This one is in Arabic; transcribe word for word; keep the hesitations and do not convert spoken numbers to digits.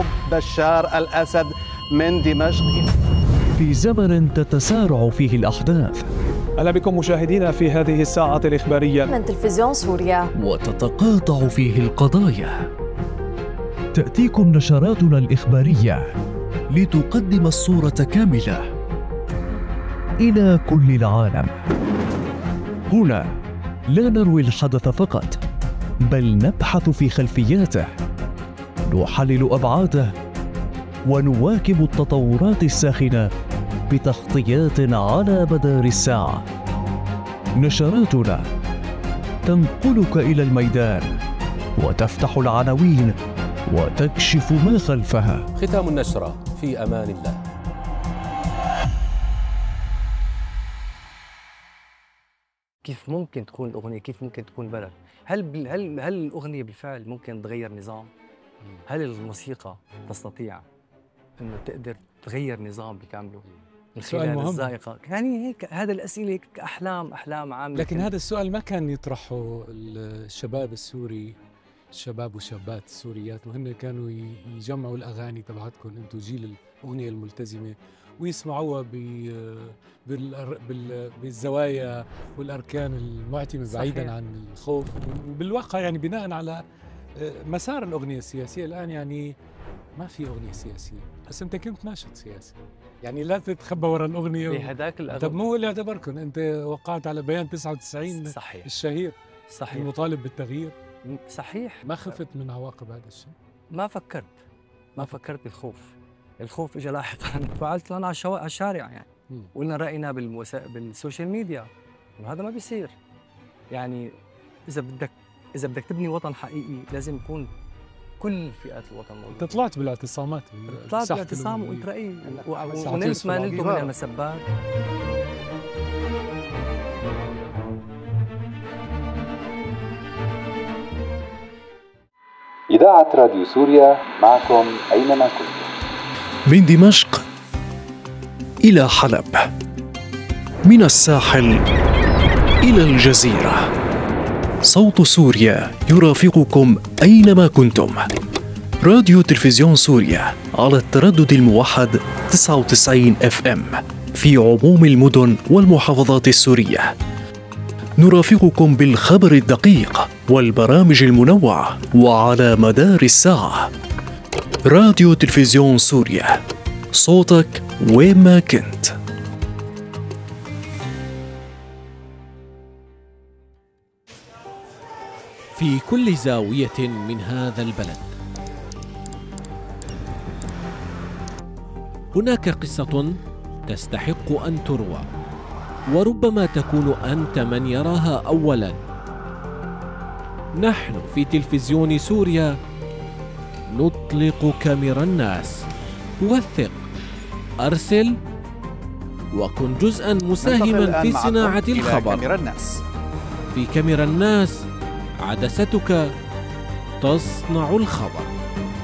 هروب بشار الأسد من دمشق. في زمن تتسارع فيه الأحداث، أهلا بكم مشاهدينا في هذه الساعة الإخبارية من تلفزيون سوريا، وتتقاطع فيه القضايا. تأتيكم نشراتنا الإخبارية لتقدم الصورة كاملة إلى كل العالم. هنا لا نروي الحدث فقط، بل نبحث في خلفياته، نحلل أبعاده، ونواكب التطورات الساخنة بتغطيات على مدار الساعة. نشراتنا تنقلك إلى الميدان وتفتح العناوين وتكشف ما خلفها. ختام النشرة في أمان الله. كيف ممكن تكون الأغنية؟ كيف ممكن تكون بلد؟ هل بال... هل هل الأغنية بالفعل ممكن تغير نظام؟ هل الموسيقى تستطيع إنه تقدر تغير نظام بكامله من خلال الذائقة؟ يعني هيك هذا الأسئلة أحلام أحلام عامة. لكن هذا السؤال ما كان يطرحه الشباب السوري، الشباب والشابات السوريات، وهن كانوا يجمعوا الأغاني تبعتكم أنتم جيل الأغنية الملتزمة ويسمعوها بالزوايا والأركان المعتمة بعيداً عن الخوف. وبالواقع يعني بناء على مسار الأغنية السياسية الآن يعني ما في أغنية سياسية، بس أنت كنت ناشط سياسي، يعني لا تتخبى وراء الأغنية. بهداك الأغنية طب مو هو اللي اعتبركم أنت وقعت على بيان تسعة وتسعين صحيح الشهير، صحيح، المطالب بالتغيير. صحيح. ما خفت من عواقب هذا الشيء؟ ما فكرت ما فكرت بالخوف. الخوف اجى لاحقا. فعلت انا على الشارع يعني، وقلنا راينا بالوسائل بالسوشيال ميديا، وهذا ما بيصير. يعني اذا بدك اذا بدك تبني وطن حقيقي لازم يكون كل فئات الوطن موجوده. انت طلعت بالاعتصامات، طلعت بالاعتصام وقلت رايي ونلت ما نلته من المسبات. إذاعة راديو سوريا معكم أينما كنتم. من دمشق إلى حلب، من الساحل إلى الجزيرة، صوت سوريا يرافقكم أينما كنتم. راديو تلفزيون سوريا على التردد الموحد تسعة وتسعين إف إم في عموم المدن والمحافظات السورية. نرافقكم بالخبر الدقيق والبرامج المنوعة وعلى مدار الساعة. راديو تلفزيون سوريا، صوتك وين ما كنت. في كل زاوية من هذا البلد هناك قصة تستحق أن تروى، وربما تكون أنت من يراها أولاً. نحن في تلفزيون سوريا نطلق كاميرا الناس. وثق، أرسل، وكن جزءاً مساهماً في صناعة الخبر. كاميرا الناس. في كاميرا الناس عدستك تصنع الخبر.